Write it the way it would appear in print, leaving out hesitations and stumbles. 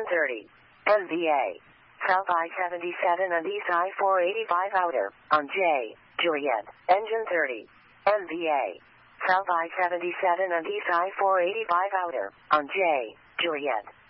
Engine 30. NVA. South I-77 and East I-485 outer. On J. Juliet. Engine 30. NVA. South I-77 and East I-485 outer. On J. Juliet.